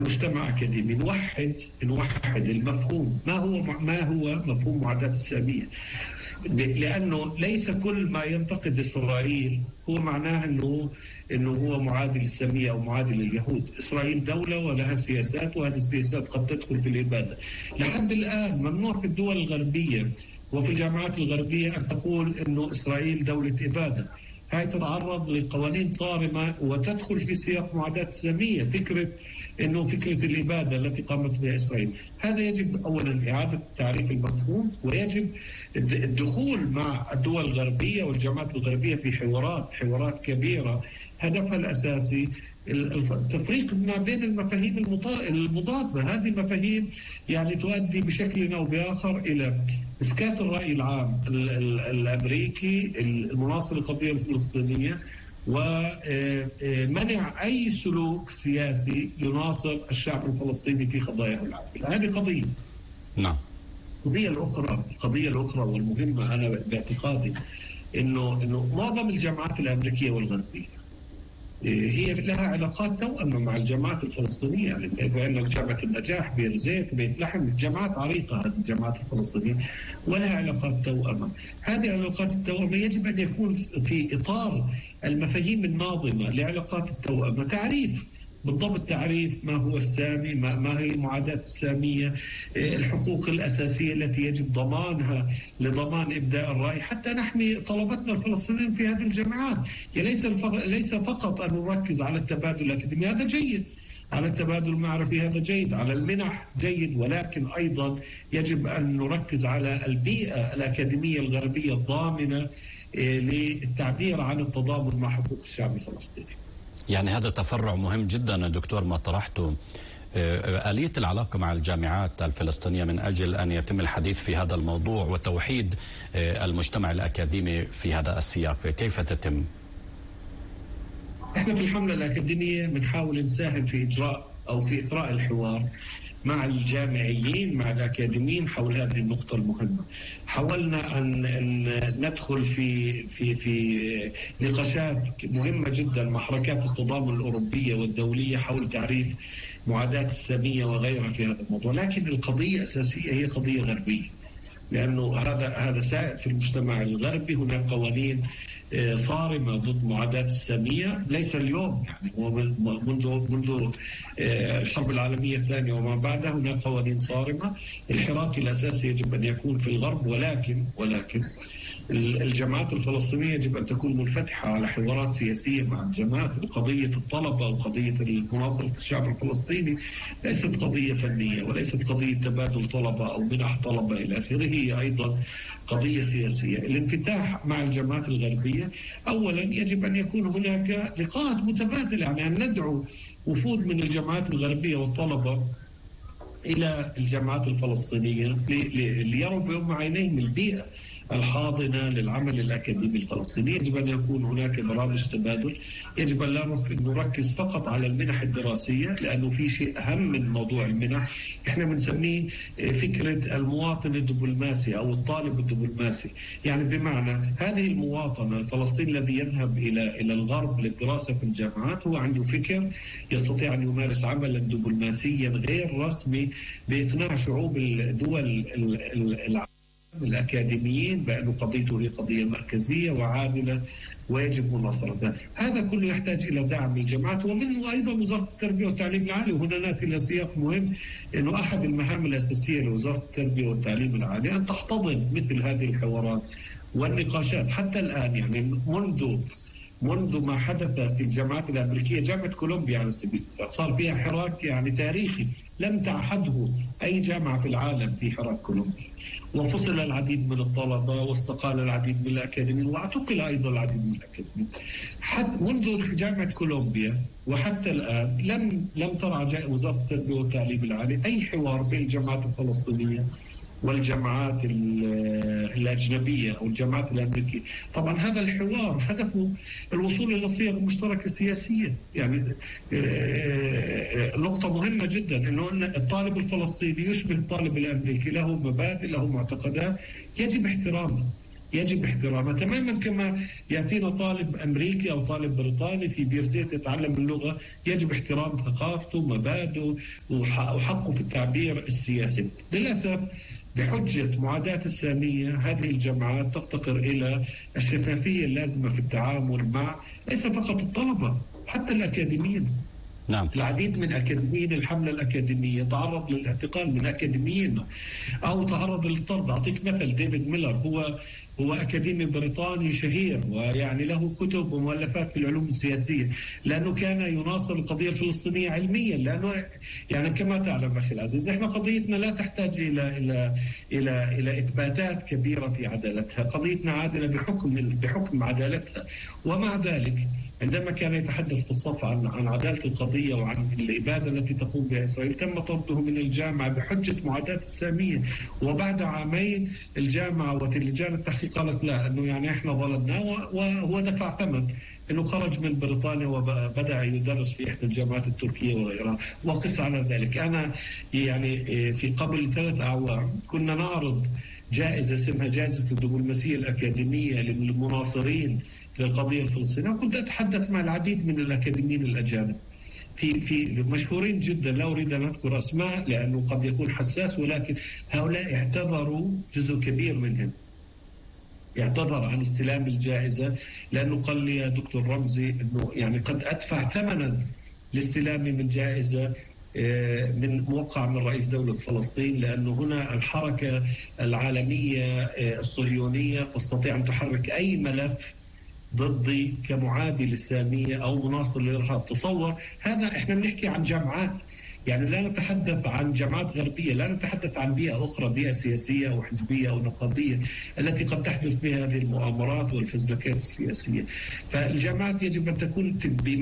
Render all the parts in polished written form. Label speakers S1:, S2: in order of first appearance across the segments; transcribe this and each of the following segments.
S1: مجتمع أكاديمي نوحد المفهوم. ما هو مفهوم معاداة السامية؟ لأنه ليس كل ما ينتقد إسرائيل هو معناه أنه هو معادي للسامية أو معادي لليهود. إسرائيل دولة ولها سياسات، وهذه السياسات قد تدخل في الإبادة. لحد الآن ممنوع في الدول الغربية وفي الجامعات الغربية أن تقول أنه إسرائيل دولة إبادة. هاي تتعرض لقوانين صارمة وتدخل في سياق معاداة السامية، فكرة الإبادة التي قامت بها إسرائيل. هذا يجب أولا إعادة تعريف المفهوم، ويجب الدخول مع الدول الغربية والجامعات الغربية في حوارات كبيرة هدفها الأساسي التفريق ما بين المفاهيم المضادة. هذه مفاهيم يعني تؤدي بشكل أو بآخر إلى إسكات الرأي العام الأمريكي المناصر للقضية الفلسطينية، ومنع أي سلوك سياسي يناصر الشعب الفلسطيني في قضاياه العامة. هذه قضية.
S2: نعم.
S1: القضية الأخرى والمهمة أنا باعتقادي إنه معظم الجامعات الأمريكية والغربية هي لها علاقات توأمة مع الجامعات الفلسطينية. يعني فإن جامعة النجاح، بير زيت، بيت لحم، جامعات عريقة هذه الجامعات الفلسطينية ولها علاقات توأمة. هذه العلاقات التوأمة يجب أن يكون في إطار المفاهيم الناظمة لعلاقات التوأمة بالضبط تعريف ما هو السامي، ما هي المعاداة السامية، الحقوق الأساسية التي يجب ضمانها لضمان إبداء الرأي حتى نحمي طلبتنا الفلسطينيين في هذه الجامعات. ليس فقط أن نركز على التبادل الأكاديمي، هذا جيد، على التبادل المعرفي هذا جيد، على المنح جيد، ولكن أيضا يجب أن نركز على البيئة الأكاديمية الغربية الضامنة للتعبير عن التضامن مع حقوق الشعب الفلسطيني.
S2: يعني هذا تفرع مهم جدا دكتور ما طرحته، آلية العلاقة مع الجامعات الفلسطينية من أجل أن يتم الحديث في هذا الموضوع وتوحيد المجتمع الأكاديمي في هذا السياق، كيف تتم؟
S1: احنا في الحملة الأكاديمية بنحاول نساهم في إجراء أو في إثراء الحوار مع الجامعيين، مع الأكاديميين حول هذه النقطة المهمة. حاولنا أن ندخل في نقاشات مهمة جدا مع حركات التضامن الأوروبية والدولية حول تعريف معاداة السامية وغيرها في هذا الموضوع، لكن القضية الأساسية هي قضية غربية، لأنه هذا سائد في المجتمع الغربي. هناك قوانين صارمة ضد معاداة السامية، ليس اليوم، يعني هو منذ الحرب العالمية الثانية وما بعدها هناك قوانين صارمة. الحراك الأساسي يجب أن يكون في الغرب، ولكن الجامعات الفلسطينية يجب أن تكون منفتحة على حوارات سياسية مع الجامعات. قضية الطلبة وقضية مناصرة الشعب الفلسطيني ليست قضية فنية، وليست قضية تبادل طلبة أو منح طلبة إلى آخره، هي أيضا قضية سياسية. الانفتاح مع الجامعات الغربية أولا يجب أن يكون هناك لقاءات متبادلة، يعني أن ندعو وفود من الجامعات الغربية والطلبة إلى الجامعات الفلسطينية ليروا بأم عينيهم البيئة الحاضنة للعمل الأكاديمي الفلسطيني. يجب أن يكون هناك برامج تبادل، يجب أن لا نركز فقط على المنح الدراسية، لأنه في شيء أهم من موضوع المنح إحنا بنسميه فكرة المواطن الدبلوماسي أو الطالب الدبلوماسي. يعني بمعنى هذه المواطنة الفلسطيني الذي يذهب إلى الغرب للدراسة في الجامعات هو عنده فكر يستطيع أن يمارس عملا دبلوماسيا غير رسمي بإقناع شعوب الدول الأكاديميين بأن قضيته هي قضية مركزية وعادلة ويجب مناصرتها. هذا كله يحتاج إلى دعم الجامعات ومنه أيضا وزارة التربية والتعليم العالي. وهنا نأتي إلى سياق مهم، أنه أحد المهام الأساسية لوزارة التربية والتعليم العالي أن تحتضن مثل هذه الحوارات والنقاشات. حتى الآن يعني منذ ما حدث في الجامعات الأمريكية، جامعة كولومبيا على سبيل المثال صار فيها حراك يعني تاريخي لم تعهده أي جامعة في العالم في حراك كولومبيا، وفصل العديد من الطلبة واستقال العديد من الأكاديميين واعتقل أيضا العديد من الأكاديميين. منذ جامعة كولومبيا وحتى الآن لم ترى وزارة التربية والتعليم العالي أي حوار بين الجامعات الفلسطينية والجامعات الأجنبية أو الجامعات الأمريكية. طبعا هذا الحوار هدفه الوصول إلى صيغ مشتركة سياسية. يعني نقطة مهمة جدا أنه الطالب الفلسطيني يشبه الطالب الأمريكي، له مبادئ، له معتقدات يجب احترامها. يجب احترامها تماما كما يأتينا طالب أمريكي أو طالب بريطاني في بيرزيت يتعلم اللغة، يجب احترام ثقافته، مبادئه وحقه في التعبير السياسي. للأسف بحجة معاداة السامية هذه الجامعات تفتقر إلى الشفافية اللازمة في التعامل مع ليس فقط الطلبة، حتى الأكاديميين.
S2: نعم.
S1: العديد من أكاديميين الحملة الأكاديمية تعرض للاعتقال من أكاديميين أو تعرض للطرد. أعطيك مثل ديفيد ميلر، هو أكاديمي بريطاني شهير ويعني له كتب ومؤلفات في العلوم السياسية، لأنه كان يناصر القضية الفلسطينية علميا. لأنه يعني كما تعلم أخي العزيز، إحنا قضيتنا لا تحتاج إلى إثباتات كبيرة في عدالتها، قضيتنا عادلة بحكم عدالتها. ومع ذلك عندما كان يتحدث في الصف عن عدالة القضية وعن الإبادة التي تقوم بها إسرائيل، تم طرده من الجامعة بحجة معاداة السامية. وبعد عامين الجامعة ولجان التحقيق قالت لا، أنه يعني إحنا ظلمناه، وهو دفع ثمن أنه خرج من بريطانيا وبدأ يدرس في إحدى الجامعات التركية وغيرها. وقس على ذلك، أنا يعني في قبل 3 أعوام كنا نعرض جائزة اسمها جائزة الدبلوماسية الأكاديمية للمناصرين للقضية الفلسطينية، وكنت أتحدث مع العديد من الأكاديميين الأجانب في مشهورين جدا، لا أريد أن أذكر أسماء لأنه قد يكون حساس، ولكن هؤلاء اعتذروا، جزء كبير منهم يعتذر عن استلام الجائزة، لأنه قال لي يا دكتور رمزي أنه يعني قد أدفع ثمنا لاستلامي من جائزة من موقع من رئيس دولة فلسطين، لأنه هنا الحركة العالمية الصهيونية تستطيع أن تحرك أي ملف ضدي كمعادي للسامية أو مناصر للإرهاب. تصور هذا، إحنا بنحكي عن جامعات، يعني لا نتحدث عن جامعات غربية، لا نتحدث عن بيئة أخرى، بيئة سياسية أو حزبية أو نقابية التي قد تحدث بها هذه المؤامرات والفزلكات السياسية. فالجامعات يجب أن تكون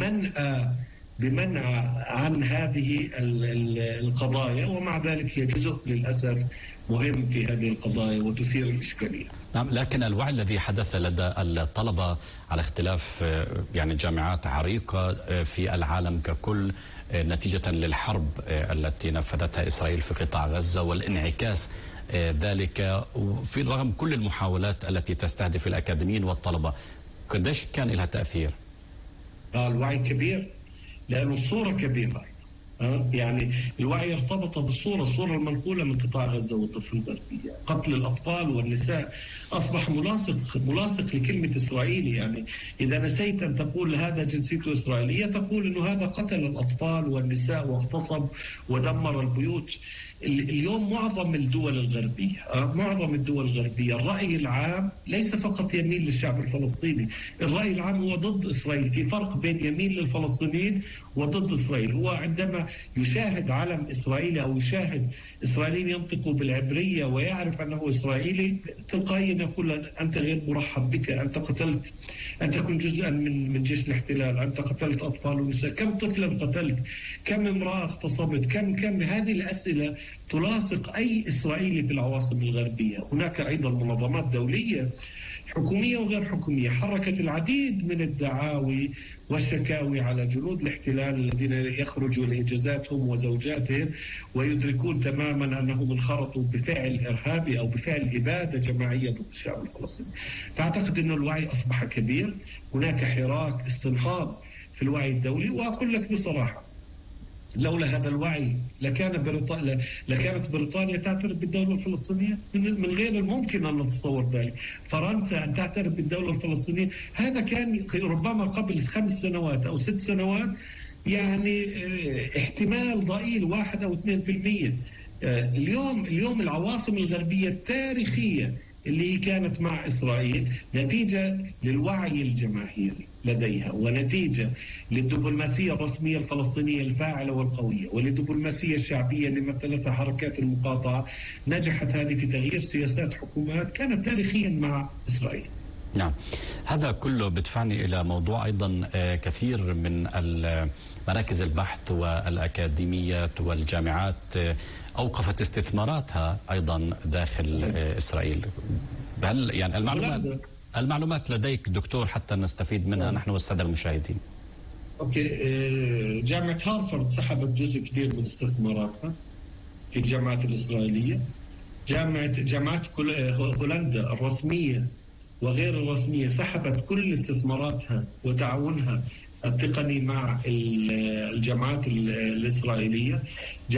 S1: بمنع عن هذه القضايا، ومع ذلك هي جزء للأسف مهم في هذه القضايا وتثير الإشكالية.
S2: نعم، لكن الوعي الذي حدث لدى الطلبة على اختلاف يعني جامعات عريقة في العالم ككل نتيجة للحرب التي نفذتها إسرائيل في قطاع غزة والانعكاس ذلك في رغم كل المحاولات التي تستهدف الأكاديميين والطلبة، قديش كان لها تأثير؟
S1: الوعي كبير لأن الصورة كبيرة. يعني الوعي ارتبط الصورة المنقولة من قطاع غزة والضفة الغربية. قتل الأطفال والنساء أصبح ملاصق لكلمة إسرائيلي. يعني إذا نسيت أن تقول هذا جنسيته إسرائيلية، تقول أنه هذا قتل الأطفال والنساء واغتصب ودمر البيوت. اليوم معظم الدول الغربية الرأي العام ليس فقط يميل للشعب الفلسطيني، الرأي العام هو ضد إسرائيل. في فرق بين يميل للفلسطينيين وضد إسرائيل. هو عندما يشاهد علم إسرائيلي أو يشاهد إسرائيليين ينطقوا بالعبرية ويعرف أنه إسرائيلي، تلقائيا يقول أنت غير مرحب بك، أنت كنت جزءا من جيش الاحتلال، أنت قتلت أطفال ونساء، كم طفلا قتلت، كم امرأة اغتصبت، كم هذه الأسئلة تلاصق أي إسرائيلي في العواصم الغربية. هناك أيضا منظمات دولية حكومية وغير حكومية حركت العديد من الدعاوي والشكاوي على جنود الاحتلال الذين يخرجوا لإنجازاتهم وزوجاتهم ويدركون تماما أنهم انخرطوا بفعل إرهابي أو بفعل إبادة جماعية ضد الشعب الفلسطيني. فأعتقد أن الوعي أصبح كبير، هناك حراك استنهاض في الوعي الدولي. وأقول لك بصراحة، لولا هذا الوعي لكانت بريطانيا تعترف بالدولة الفلسطينية. من غير الممكن أن نتصور ذلك. فرنسا أن تعترف بالدولة الفلسطينية، هذا كان ربما قبل 5 سنوات أو 6 سنوات يعني احتمال ضئيل 1 أو 2%. اليوم العواصم الغربية التاريخية اللي كانت مع إسرائيل نتيجة للوعي الجماهيري لديها، ونتيجة للدبلوماسية الرسمية الفلسطينية الفاعلة والقوية، وللدبلوماسية الشعبية اللي مثلتها حركات المقاطعة. نجحت هذه في تغيير سياسات حكومات كانت تاريخيا مع إسرائيل.
S2: نعم، هذا كله بدفعني إلى موضوع أيضا كثير من مراكز البحث والأكاديميات والجامعات أوقفت استثماراتها أيضا داخل إسرائيل. هل يعني المعلومات لديك دكتور حتى نستفيد منها نحن والسادة المشاهدين؟
S1: أوكي. جامعة هارفارد سحبت جزء كبير من استثماراتها في الجامعات الإسرائيلية. جامعات هولندا الرسمية وغير الرسمية سحبت كل استثماراتها وتعاونها التقني مع الجامعات الإسرائيلية.